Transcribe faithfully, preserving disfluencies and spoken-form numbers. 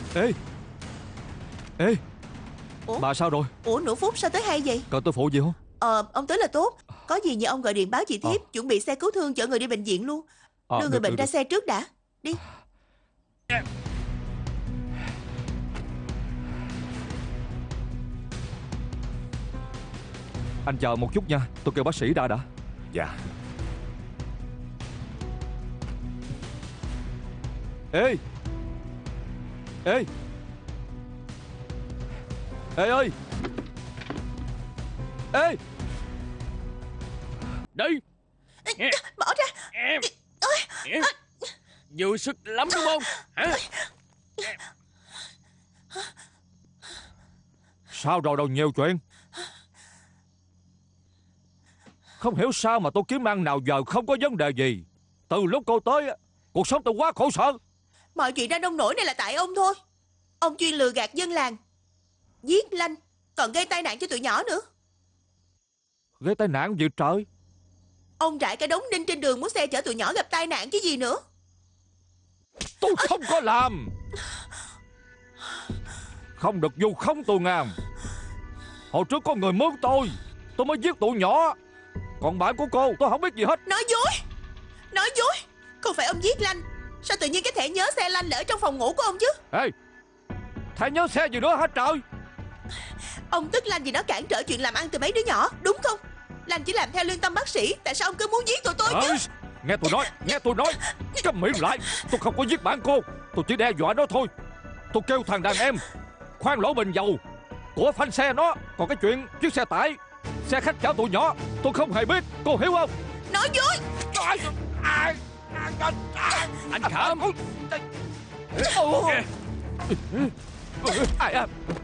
Ê Ê Ủa? Bà sao rồi? Ủa nửa phút sao tới hay vậy? Cần tôi phụ gì không? Ờ ông tới là tốt. Có gì nhờ ông gọi điện báo chị Thiếp, Ờ. chuẩn bị xe cứu thương chở người đi bệnh viện luôn. Ờ, Đưa người được, bệnh được, ra được. xe trước đã. Đi. Anh chờ một chút nha, tôi kêu bác sĩ ra đã. Dạ. Ê Ê Ê ơi Ê Đi. Bỏ ra. Em Em Vừa sức lắm đúng không hả? Sao rồi đâu nhiều chuyện. Không hiểu sao mà tôi kiếm ăn nào giờ không có vấn đề gì. Từ lúc cô tới cuộc sống tôi quá khổ sở. Mọi chuyện ra nông nổi này là tại ông thôi. Ông chuyên lừa gạt dân làng, giết Lanh, còn gây tai nạn cho tụi nhỏ nữa. Gây tai nạn gì trời? Ông rải cả đống đinh trên đường muốn xe chở tụi nhỏ gặp tai nạn chứ gì nữa. Tôi không có làm. Không được vu khống tôi ngàm. Hồi trước có người mướn tôi, tôi mới giết tụi nhỏ. Còn bạn của cô tôi không biết gì hết. Nói dối. Nói dối. Không phải ông giết Lanh. Sao tự nhiên cái thẻ nhớ xe Lanh lỡ trong phòng ngủ của ông chứ? Ê, thẻ nhớ xe gì nữa hả trời? Ông tức Lanh vì nó cản trở chuyện làm ăn từ mấy đứa nhỏ, đúng không? Lanh chỉ làm theo lương tâm bác sĩ. Tại sao ông cứ muốn giết tụi tôi chứ? Ê, nghe tôi nói, nghe tôi nói. Câm miệng lại. Tôi không có giết bạn cô. Tôi chỉ đe dọa nó thôi. Tôi kêu thằng đàn em khoan lỗ bình dầu của phanh xe nó. Còn cái chuyện chiếc xe tải, xe khách chở tụi nhỏ, tôi không hề biết. Cô hiểu không? Nói dối. Anh Khẩm. Ai à?